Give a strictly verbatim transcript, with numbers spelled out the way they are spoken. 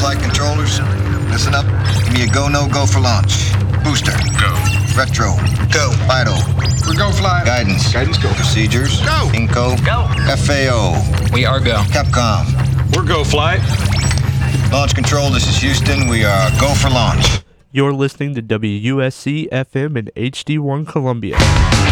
flight controllers, listen up. Give me a go, no go for launch. Booster. Go. Retro. Go. Vital. We're go fly. Guidance. Guidance go. Procedures. Go. Inco. Go. F A O. We are go. Capcom. We're go flight. Launch control, this is Houston. We are go for launch. You're listening to W U S C F M and H D one Columbia.